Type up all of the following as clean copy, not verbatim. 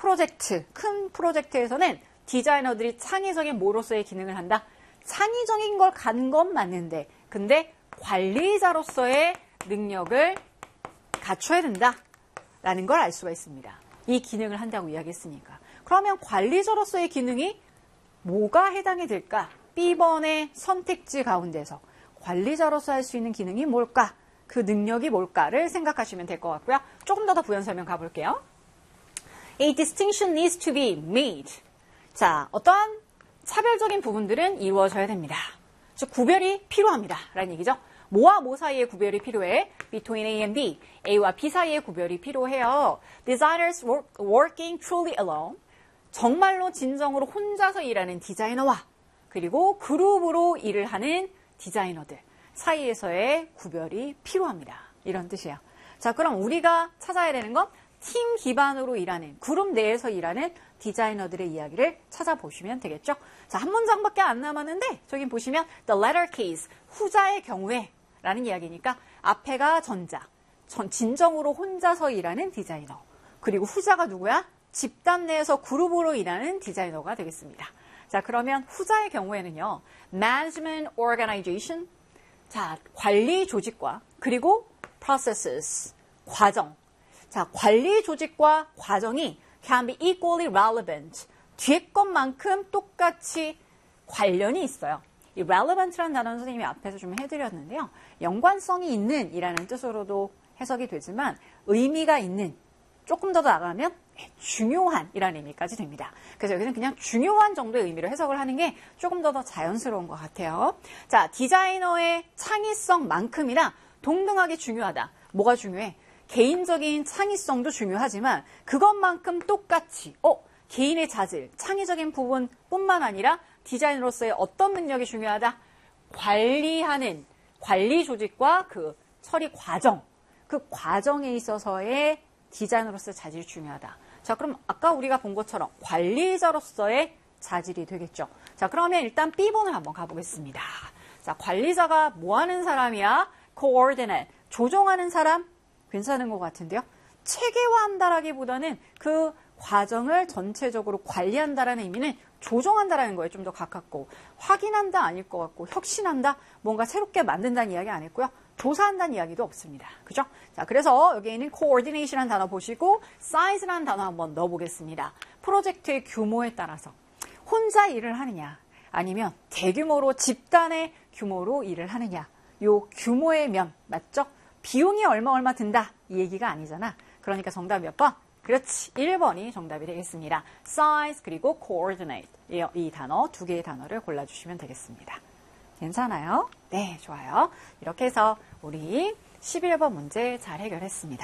프로젝트, 큰 프로젝트에서는 디자이너들이 창의적인 뭐로서의 기능을 한다? 창의적인 걸 간 건 맞는데 근데 관리자로서의 능력을 갖춰야 된다라는 걸 알 수가 있습니다. 이 기능을 한다고 이야기했으니까. 그러면 관리자로서의 기능이 뭐가 해당이 될까? B번의 선택지 가운데서 관리자로서 할 수 있는 기능이 뭘까? 그 능력이 뭘까를 생각하시면 될 것 같고요. 조금 더 부연 설명 가볼게요. A distinction needs to be made. 자, 어떠한 차별적인 부분들은 이루어져야 됩니다. 즉 구별이 필요합니다. 라는 얘기죠. 뭐와 뭐 사이의 구별이 필요해? Between A and B. A와 B 사이의 구별이 필요해요. Designers working truly alone. 정말로 진정으로 혼자서 일하는 디자이너와 그리고 그룹으로 일을 하는 디자이너들 사이에서의 구별이 필요합니다. 이런 뜻이에요. 자, 그럼 우리가 찾아야 되는 건 팀 기반으로 일하는, 그룹 내에서 일하는 디자이너들의 이야기를 찾아보시면 되겠죠. 자, 한 문장밖에 안 남았는데 저기 보시면 the latter case, 후자의 경우에 라는 이야기니까 앞에가 전자, 진정으로 혼자서 일하는 디자이너. 그리고 후자가 누구야? 집단 내에서 그룹으로 일하는 디자이너가 되겠습니다. 자, 그러면 후자의 경우에는요. management organization, 자, 관리 조직과 그리고 processes, 과정. 자, 관리 조직과 과정이 can be equally relevant. 뒤에 것만큼 똑같이 관련이 있어요. 이 relevant라는 단어는 선생님이 앞에서 좀 해드렸는데요. 연관성이 있는 이라는 뜻으로도 해석이 되지만 의미가 있는, 조금 더 나가면 중요한 이라는 의미까지 됩니다. 그래서 여기는 그냥 중요한 정도의 의미로 해석을 하는 게 조금 더 자연스러운 것 같아요. 자, 디자이너의 창의성만큼이나 동등하게 중요하다. 뭐가 중요해? 개인적인 창의성도 중요하지만 그것만큼 똑같이 개인의 자질, 창의적인 부분뿐만 아니라 디자이너로서의 어떤 능력이 중요하다? 관리하는 관리 조직과 그 처리 과정, 그 과정에 있어서의 디자이너로서의 자질이 중요하다. 자, 그럼 아까 우리가 본 것처럼 관리자로서의 자질이 되겠죠. 자, 그러면 일단 B번을 한번 가보겠습니다. 자, 관리자가 뭐 하는 사람이야? coordinate, 조정하는 사람? 괜찮은 것 같은데요. 체계화한다라기보다는 그 과정을 전체적으로 관리한다라는 의미는 조정한다라는 거에 좀 더 가깝고 확인한다 아닐 것 같고 혁신한다, 뭔가 새롭게 만든다는 이야기 안 했고요. 조사한다는 이야기도 없습니다. 그죠? 자, 그래서 여기 있는 coordination이라는 단어 보시고 size라는 단어 한번 넣어보겠습니다. 프로젝트의 규모에 따라서 혼자 일을 하느냐 아니면 대규모로 집단의 규모로 일을 하느냐, 요 규모의 면 맞죠? 비용이 얼마 든다 이 얘기가 아니잖아. 그러니까 정답 몇 번? 그렇지, 1번이 정답이 되겠습니다. size 그리고 coordinate 이 단어 두 개의 단어를 골라주시면 되겠습니다. 괜찮아요? 네, 좋아요. 이렇게 해서 우리 11번 문제 잘 해결했습니다.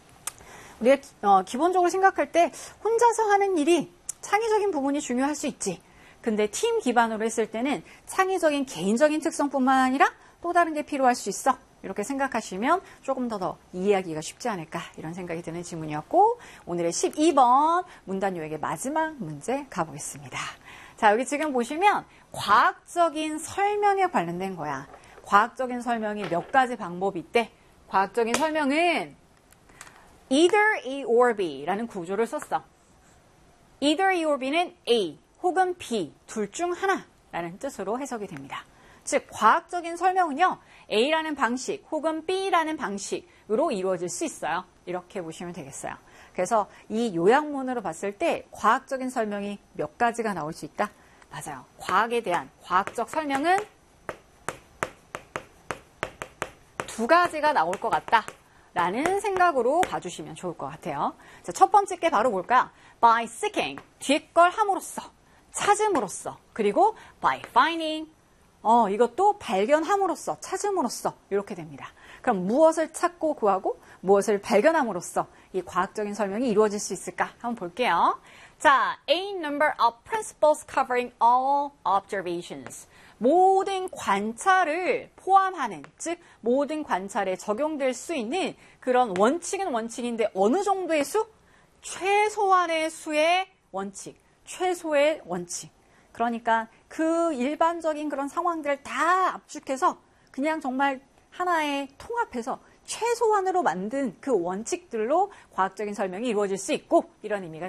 우리가 기본적으로 생각할 때 혼자서 하는 일이 창의적인 부분이 중요할 수 있지. 근데 팀 기반으로 했을 때는 창의적인 개인적인 특성뿐만 아니라 또 다른 게 필요할 수 있어. 이렇게 생각하시면 조금 더 이해하기가 쉽지 않을까 이런 생각이 드는 질문이었고, 오늘의 12번 문단 요약의 마지막 문제 가보겠습니다. 자, 여기 지금 보시면 과학적인 설명에 관련된 거야. 과학적인 설명이 몇 가지 방법이 있대. 과학적인 설명은 either A or B라는 구조를 썼어. either A or B는 A 혹은 B 둘 중 하나라는 뜻으로 해석이 됩니다. 즉 과학적인 설명은요, A라는 방식 혹은 B라는 방식으로 이루어질 수 있어요. 이렇게 보시면 되겠어요. 그래서 이 요약문으로 봤을 때 과학적인 설명이 몇 가지가 나올 수 있다? 맞아요. 과학에 대한 과학적 설명은 두 가지가 나올 것 같다 라는 생각으로 봐주시면 좋을 것 같아요. 자, 첫 번째 게 바로 뭘까? by seeking, 뒤에 걸 함으로써, 찾음으로써, 그리고 by finding, 이것도 발견함으로써, 찾음으로써 이렇게 됩니다. 그럼 무엇을 찾고 구하고 무엇을 발견함으로써 이 과학적인 설명이 이루어질 수 있을까? 한번 볼게요. 자, a number of principles covering all observations. 모든 관찰을 포함하는, 즉 모든 관찰에 적용될 수 있는 그런 원칙은 원칙인데 어느 정도의 수? 최소한의 수의 원칙, 최소의 원칙. 그러니까 그 일반적인 그런 상황들을 다 압축해서 그냥 정말 하나의 통합해서 최소한으로 만든 그 원칙들로 과학적인 설명이 이루어질 수 있고, 이런 의미가